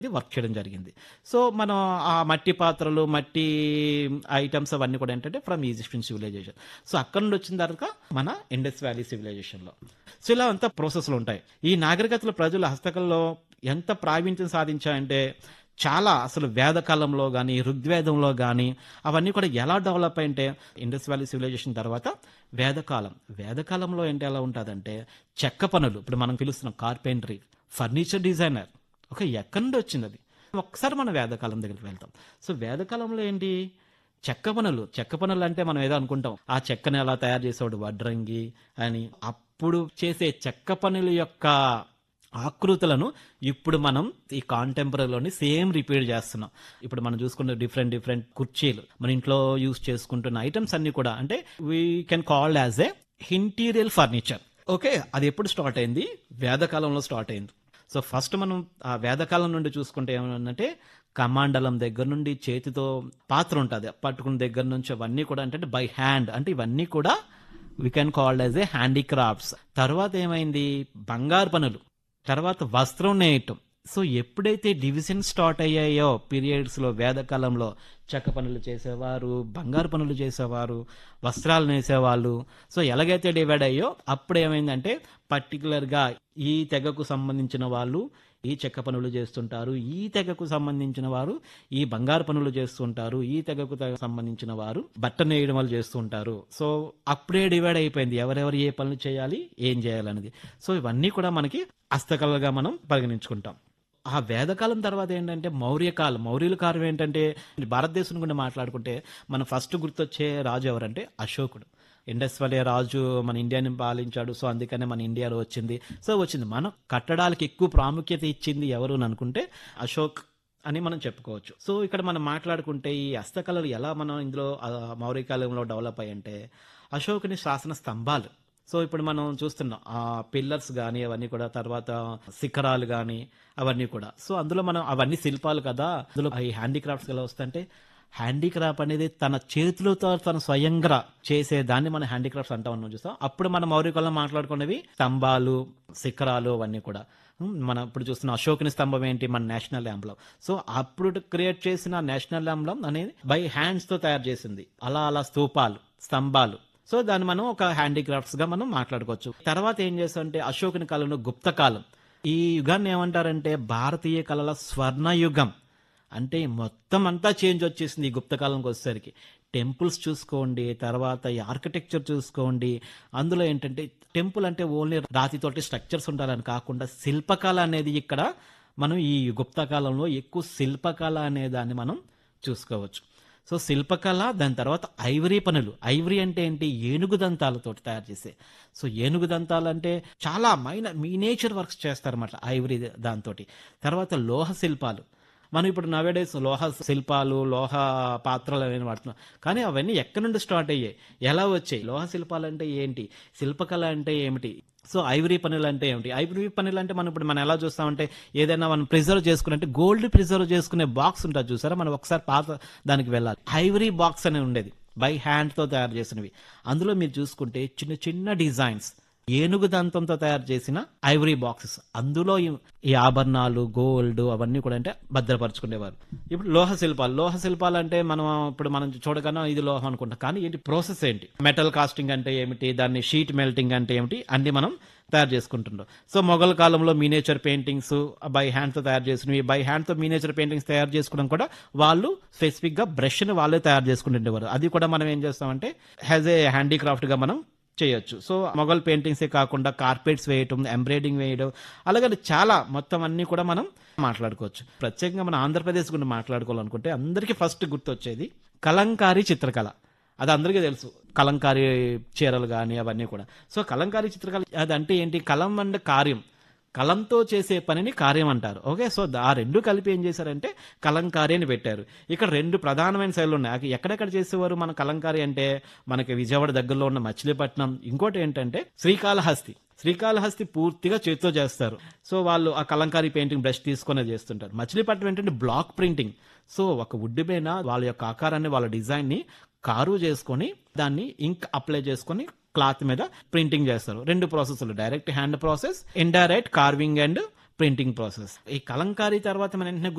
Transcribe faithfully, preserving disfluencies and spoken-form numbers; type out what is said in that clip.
Work చేయడం జరిగింది. So, మనం ఆ మట్టి పాత్రలు, మట్టి ఐటెమ్స్ అవన్నీ కూడా ఏంటంటే ఫ్రమ్ ఈజిప్షియన్ సివిలైజేషన్. సో, అక్కడి నుండి వచ్చిన తర్వాత మన ఇండస్ వ్యాలీ సివిలైజేషన్‌లో. సో, ఇలా అంతా ప్రాసెస్‌లు ఉంటాయి. ఈ నాగరికతలో ప్రజలు హస్తకళలో ఎంత ప్రావీణ్యం సాధించాయంటే చాలా అసలు వేద కాలంలో గాని, ఋగ్వేదంలో గాని అవన్నీ కూడా ఎలా డెవలప్ అయ్యంటే ఇండస్ వ్యాలీ సివిలైజేషన్ తర్వాత వేదకాలం. వేదకాలంలో ఏంటి ఎలా ఉంటదంటే చెక్క పనులు. ఇప్పుడు మనం పిలుస్తున్నాం కార్పెంటరీ, ఫర్నిచర్ డిజైనర్. ఓకే. ఎక్కడి నుండి వచ్చిందది? ఒక్కసారి మనం వేదకాలం దగ్గరికి వెళ్తాం. సో, వేదకాలంలో ఏంటి? చెక్క పనులు. చెక్క పనులు అంటే మనం ఏదో అనుకుంటాం. ఆ చెక్కని ఎలా తయారు చేసేవాడు వడ్రంగి అని. అప్పుడు చేసే చెక్క పనుల యొక్క ఆకృతులను ఇప్పుడు మనం ఈ కాంటెంపరరీలోని సేమ్ రిపీట్ చేస్తున్నాం. ఇప్పుడు మనం చూసుకుంటే డిఫరెంట్ డిఫరెంట్ కుర్చీలు మన ఇంట్లో యూస్ చేసుకుంటున్న ఐటమ్స్ అన్ని కూడా అంటే we can called as a interior furniture. Okay. అది ఎప్పుడు స్టార్ట్ అయింది? వేదకాలంలో స్టార్ట్ అయింది. సో, ఫస్ట్ మనం ఆ వేదకాలం నుండి చూసుకుంటే ఏమన్నంటే కమాండలం దగ్గర నుండి చేతితో పాత్ర ఉంటుంది పట్టుకున్న దగ్గర నుంచి అవన్నీ కూడా అంటే బై హ్యాండ్ అంటే ఇవన్నీ కూడా we can called as a handicrafts. తర్వాత ఏమైంది? బంగారు పనులు, తర్వాత వస్త్రం నేయటం. సో, ఎప్పుడైతే డివిజన్ స్టార్ట్ అయ్యాయో పీరియడ్స్ లో వేదకాలంలో చెక్క పనులు చేసేవారు, బంగారు పనులు చేసేవారు, వస్త్రాలు నేసేవాళ్ళు. సో, ఎలాగైతే డివైడ్ అయ్యో అప్పుడు ఏమైందంటే పర్టికులర్ గా ఈ తెగకు సంబంధించిన వాళ్ళు ఈ చెక్క పనులు చేస్తుంటారు, ఈ తెగకు సంబంధించిన వారు ఈ బంగారు పనులు చేస్తుంటారు, ఈ తెగకు తెగ సంబంధించిన వారు బట్ట నేయడం వాళ్ళు చేస్తుంటారు. సో, అప్పుడే డివైడ్ అయిపోయింది ఎవరెవరు ఏ పనులు చేయాలి, ఏం చేయాలనేది. సో, ఇవన్నీ కూడా మనకి హస్తకళగా మనం పరిగణించుకుంటాం. ఆ వేదకాలం తర్వాత ఏంటంటే మౌర్యకాలం. మౌర్యుల కాలం ఏంటంటే భారతదేశం గురించి మాట్లాడుకుంటే మన ఫస్ట్ గుర్తొచ్చే రాజు ఎవరంటే అశోకుడు. ఇండస్ వ్యాలీ రాజు మన ఇండియాని పాలించాడు. సో, అందుకనే మన ఇండియాలో వచ్చింది. సో, వచ్చింది. మన కట్టడాలకు ఎక్కువ ప్రాముఖ్యత ఇచ్చింది ఎవరు అని అనుకుంటే అశోక్ అని మనం చెప్పుకోవచ్చు. సో, ఇక్కడ మనం మాట్లాడుకుంటే ఈ హస్తకళలు ఎలా మనం ఇందులో మౌర్య కాలంలో డెవలప్ అయ్యంటే అశోకుని శాసన స్తంభాలు. సో, ఇప్పుడు మనం చూస్తున్నాం ఆ పిల్లర్స్ కానీ అవన్నీ కూడా, తర్వాత శిఖరాలు కానీ అవన్నీ కూడా. సో, అందులో మనం అవన్నీ శిల్పాలు కదా, అందులో ఈ హ్యాండీక్రాఫ్ట్స్ ఎలా వస్తాయంటే హ్యాండీక్రాఫ్ట్ అనేది తన చేతులతో తన స్వయంగా చేసే దాన్ని మనం హ్యాండీక్రాఫ్ట్స్ అంటా ఉన్నాం చూస్తాం. అప్పుడు మన మౌర్యకాలం మాట్లాడుకునేవి స్తంభాలు, శిఖరాలు అవన్నీ కూడా. మనం ఇప్పుడు చూస్తున్న అశోకుని స్తంభం ఏంటి? మన నేషనల్ యాంబ్లం. సో, అప్పుడు క్రియేట్ చేసిన నేషనల్ యాంబ్లం అనేది బై హ్యాండ్స్ తో తయారు చేసింది. అలా అలా స్తూపాలు, స్తంభాలు. సో, దాన్ని మనం ఒక హ్యాండీక్రాఫ్ట్స్ గా మనం మాట్లాడుకోవచ్చు. తర్వాత ఏం చేస్తామంటే అశోకుని కాలంలో గుప్త కాలం. ఈ యుగాన్ని ఏమంటారంటే భారతీయ కళల స్వర్ణ యుగం. అంటే మొత్తం అంతా చేంజ్ వచ్చేసింది ఈ గుప్త కాలంకి వచ్చేసరికి. టెంపుల్స్ చూసుకోండి, తర్వాత ఈ ఆర్కిటెక్చర్ చూసుకోండి. అందులో ఏంటంటే టెంపుల్ అంటే ఓన్లీ రాతితోటి స్ట్రక్చర్స్ ఉండాలని కాకుండా శిల్పకళ అనేది ఇక్కడ మనం ఈ గుప్త కాలంలో ఎక్కువ శిల్పకళ అనే దాన్ని మనం చూసుకోవచ్చు. సో, శిల్పకళ, దాని తర్వాత ఐవరీ పనులు. ఐవరీ అంటే ఏంటి? ఏనుగు దంతాలతో తయారు చేసే. సో, ఏనుగు దంతాలు అంటే చాలా మైనర్ మినియేచర్ వర్క్స్ చేస్తారన్నమాట ఐవరీ దాంతో. తర్వాత లోహ శిల్పాలు. మనం ఇప్పుడు నవేడేస్ లోహ శిల్పాలు, లోహ పాత్రలు అనేవి వాడుతున్నాం. కానీ అవన్నీ ఎక్కడి నుండి స్టార్ట్ అయ్యాయి, ఎలా వచ్చాయి? లోహ శిల్పాలు అంటే ఏంటి? శిల్పకళ అంటే ఏమిటి? సో, ఐవరీ పనులు అంటే ఏమిటి? ఐవరీ పనులు అంటే మనం ఇప్పుడు మనం ఎలా చూస్తామంటే ఏదైనా మనం ప్రిజర్వ్ చేసుకుని అంటే గోల్డ్ ప్రిజర్వ్ చేసుకునే బాక్స్ ఉంటుంది చూసారా, మనం ఒకసారి పాత దానికి వెళ్ళాలి. ఐవరీ బాక్స్ అనేది ఉండేది బై హ్యాండ్ తో తయారు చేసినవి. అందులో మీరు చూసుకుంటే చిన్న చిన్న డిజైన్స్, ఏనుగు దంతంతో తయారు చేసిన ఐవరీ బాక్సెస్. అందులో ఈ ఆభరణాలు, గోల్డ్ అవన్నీ కూడా అంటే భద్రపరచుకునేవారు. ఇప్పుడు లోహ శిల్పాలు. లోహ శిల్పాలు అంటే మనం ఇప్పుడు మనం చూడగానే ఇది లోహం అనుకుంటాం. కానీ ఏంటి ప్రాసెస్ ఏంటి? మెటల్ కాస్టింగ్ అంటే ఏమిటి? దాన్ని షీట్ మెల్టింగ్ అంటే ఏమిటి? అన్ని మనం తయారు చేసుకుంటున్నాం. సో, మొఘల్ కాలంలో మినియేచర్ పెయింటింగ్స్ బై హ్యాండ్ తో తయారు చేసినవి. బై హ్యాండ్ తో మినియేచర్ పెయింటింగ్స్ తయారు చేసుకోవడం కూడా వాళ్ళు స్పెసిఫిక్ గా బ్రష్ ని వాళ్ళే తయారు చేసుకుంటుండేవారు. అది కూడా మనం ఏం చేస్తామంటే హ్యాజ్ ఏ హ్యాండీక్రాఫ్ట్ గా మనం చేయొచ్చు. సో, మొఘల్ పెయింటింగ్సే కాకుండా కార్పెట్స్ వేయటం, ఎంబ్రాయిడింగ్ వేయడం, అలాగే చాలా మొత్తం అన్ని కూడా మనం మాట్లాడుకోవచ్చు. ప్రత్యేకంగా మన ఆంధ్రప్రదేశ్ గురించి మాట్లాడుకోవాలనుకుంటే అందరికీ ఫస్ట్ గుర్తొచ్చేది కలంకారీ చిత్రకళ. అది అందరికీ తెలుసు. కలంకారీ చీరలు కానీ అవన్నీ కూడా. సో, కలంకారీ చిత్రకళ అది అంటే ఏంటి? కలం అంటే కార్యం, కలంతో చేసే పనిని కార్యం అంటారు. ఓకే. సో, ఆ రెండు కలిపి ఏం చేశారంటే కలంకారీ అని పెట్టారు. ఇక్కడ రెండు ప్రధానమైన శైలులు ఉన్నాయి. ఎక్కడెక్కడ చేసేవారు మన కలంకారీ అంటే మనకి విజయవాడ దగ్గరలో ఉన్న మచిలీపట్నం. ఇంకోటి ఏంటంటే శ్రీకాళహస్తి. శ్రీకాళహస్తి పూర్తిగా చేతితో చేస్తారు. సో, వాళ్ళు ఆ కలంకారీ పెయింటింగ్ బ్రష్ తీసుకునే చేస్తుంటారు. మచిలీపట్నం ఏంటంటే బ్లాక్ ప్రింటింగ్. సో, ఒక వుడ్ పైన వాళ్ళ యొక్క ఆకారాన్ని, వాళ్ళ డిజైన్ ని కారు చేసుకొని దాన్ని ఇంక్ అప్లై చేసుకొని క్లాత్ మీద ప్రింటింగ్ చేస్తారు. రెండు ప్రాసెస్లు, direct hand process, indirect carving and printing process. ఈ కలంకారీ తర్వాత మనం వెంటనే